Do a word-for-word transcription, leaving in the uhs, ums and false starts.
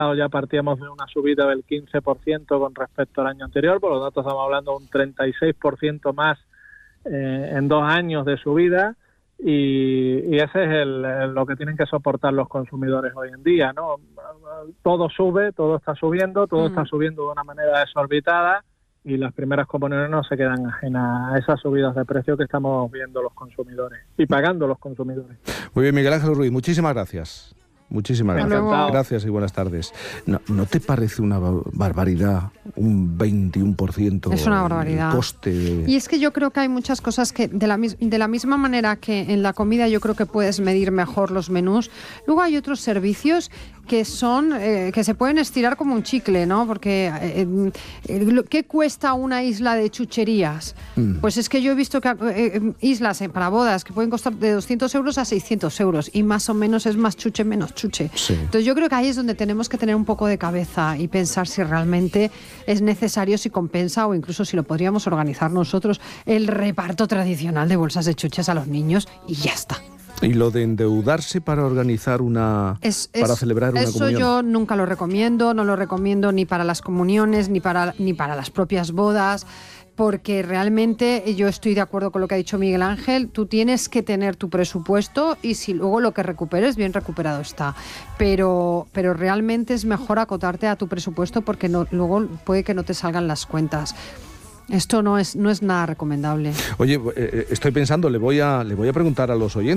ya partíamos de una subida del quince por ciento con respecto al año anterior, por lo tanto estamos hablando de un treinta y seis por ciento más eh, en dos años de subida. Y, y ese es el, el, lo que tienen que soportar los consumidores hoy en día, ¿no? Todo sube, todo está subiendo, todo mm. está subiendo de una manera desorbitada y las primeras comunidades no se quedan ajenas a esas subidas de precio que estamos viendo los consumidores y pagando los consumidores. Muy bien, Miguel Ángel Ruiz, muchísimas gracias. Muchísimas gracias. Encantado. Gracias y buenas tardes. ¿No, ¿No te parece una barbaridad un veintiuno por ciento es una barbaridad. El coste? De... Y es que yo creo que hay muchas cosas que, de la, de la misma manera que en la comida yo creo que puedes medir mejor los menús, luego hay otros servicios que son eh, que se pueden estirar como un chicle, ¿no? Porque eh, eh, ¿qué cuesta una isla de chucherías? Mm. Pues es que yo he visto que eh, islas eh, para bodas que pueden costar de doscientos euros a seiscientos euros y más o menos es más chuche menos chuche. Sí. Entonces yo creo que ahí es donde tenemos que tener un poco de cabeza y pensar si realmente es necesario, si compensa o incluso si lo podríamos organizar nosotros el reparto tradicional de bolsas de chuches a los niños y ya está. ¿Y lo de endeudarse para organizar una... Es, para es, celebrar una eso comunión? Eso yo nunca lo recomiendo, no lo recomiendo ni para las comuniones, ni para, ni para las propias bodas, porque realmente yo estoy de acuerdo con lo que ha dicho Miguel Ángel, tú tienes que tener tu presupuesto y si luego lo que recuperes, bien recuperado está. Pero, pero realmente es mejor acotarte a tu presupuesto porque no, luego puede que no te salgan las cuentas. Esto no es, no es nada recomendable. Oye, eh, estoy pensando, le voy a, le voy a preguntar a los oyentes.